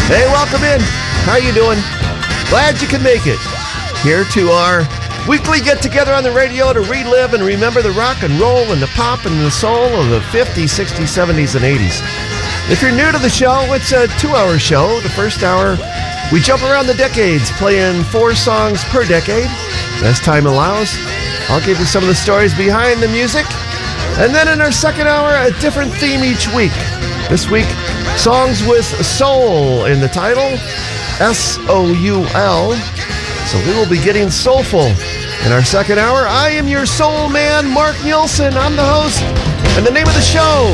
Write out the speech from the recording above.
Hey, welcome in. How you doing? Glad you can make it. Here to our weekly get-together on the radio to relive and remember the rock and roll and the pop and the soul of the 50s, 60s, 70s, and 80s. If you're new to the show, it's a 2-hour show. The first hour, we jump around the decades, playing 4 songs per decade. As time allows, I'll give you some of the stories behind the music. And then in our second hour, a different theme each week. This week, songs with soul in the title, S-O-U-L. So we will be getting soulful. In our second hour, I am your soul man, Mark Nielsen. I'm the host. And the name of the show